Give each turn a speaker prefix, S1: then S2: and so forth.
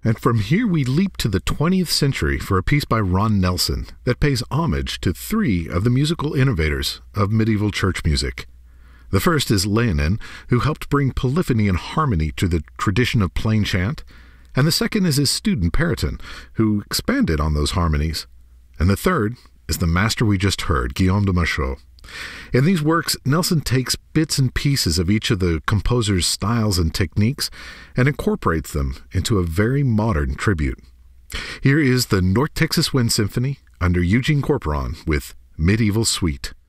S1: And from here we leap to the 20th century for a piece by Ron Nelson that pays homage to three of the musical innovators of medieval church music. The first is Leonin, who helped bring polyphony and harmony to the tradition of plain chant, and the second is his student Periton, who expanded on those harmonies. And the third is the master we just heard, Guillaume de Machaut. In these works, Nelson takes bits and pieces of each of the composer's styles and techniques and incorporates them into a very modern tribute. Here is the North Texas Wind Symphony under Eugene Corporon with Medieval Suite.